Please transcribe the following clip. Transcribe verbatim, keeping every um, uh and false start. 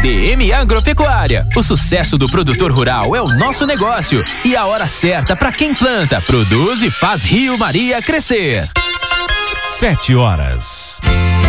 D M Agropecuária. O sucesso do produtor rural é o nosso negócio e a hora certa para quem planta, produz e faz Rio Maria crescer. Sete horas.